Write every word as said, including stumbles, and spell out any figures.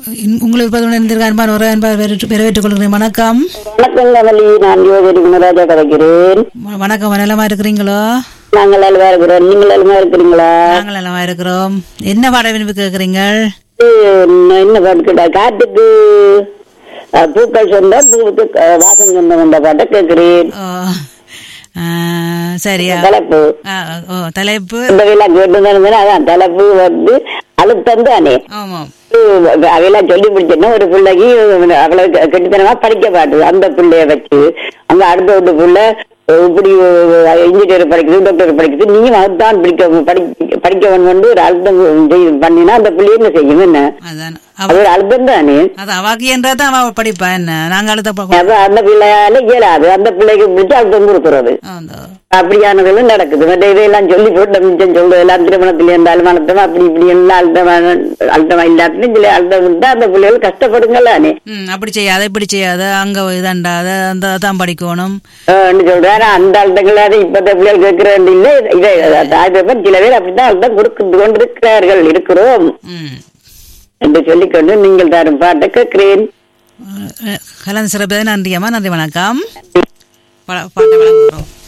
உங்களுக்கு பதினொன்று அன்பான ஒரு அன்பாக வரவேற்றுக் கொள்கிறேன். வணக்கம். வணக்கம் கமலி, நான் யோகரி குணராஜா கதைக்கிறேன். வணக்கம். நலமா இருக்கிறீங்களோ? நாங்கள் நலமா இருக்கிறோம். நீங்கள் நலமா இருக்கிறீங்களா? நாங்கள் நலமா இருக்கிறோம். என்ன பாட விரும்பி கேட்கறீங்க? என்ன பாட்டு கேட்டா? காட்டுக்கு பூக்கள் சொந்தம், பூவுக்கு வாசம் சொந்தம் என்ற பாட்டை கேட்கிறேன். சரியா? தலைப்பு தலைப்பு கேட்டு அதான் தலைப்பு வந்து அழுத்தம் தானே. ஆமாம். அவையெல்லாம் சொல்லி பிடிச்சோன்னா ஒரு பிள்ளைக்கு அவ்வளவு கெட்டுத்தனமா படிக்க பாட்டுது. அந்த பிள்ளைய வச்சு அங்க அடுத்த வீட்டு பிள்ளை இப்படி இன்ஜினியர் படிக்குது, டாக்டர் படிக்குது, நீயும் அதுதான் படிக்க படிக்க வந்து ஒரு அழுத்தம் பண்ணினா அந்த பிள்ளை என்ன செய்யும்? என்ன ஒரு அழுத்தம் தானே. படிப்பா என்ன நாங்க அந்த பிள்ளையால இயலாது. அந்த பிள்ளைக்கு பிடிச்சி அழுத்தம் கொடுக்கறது அப்படியானதெல்லாம் நடக்குது. மற்ற இதையெல்லாம் சொல்லி போட்டு மிச்சம் சொல்றது எல்லாம் திருமணத்துல இருந்தாலும் அழுத்தம் அப்படி இப்படி எல்லாம் அழுத்தமா அழுத்தமா இல்லாட்டிலும் சில அழுத்தம் இருந்தா அந்த பிள்ளைகள் கஷ்டப்படுங்களானே. அப்படி செய்யாத இப்படி செய்யாத அங்க இதாண்டாத அந்த தான் படிக்கணும் சொல்றேன். அந்த அழுத்தங்களாத இப்பத்த பிள்ளைகள் கேட்கிறேன் இல்ல. இதை சில பேர் அப்படித்தான் அழுத்தம் கொடுத்து கொண்டிருக்கிறார்கள் இருக்கிறோம் என்று சொல்லிக்கொண்டு நீங்கள் தரும் பாட்டை கேட்கிறேன். கலந்து சிறப்பு. நன்றியம்மா. நன்றி. வணக்கம். பாட்டை வழங்குகிறோம்.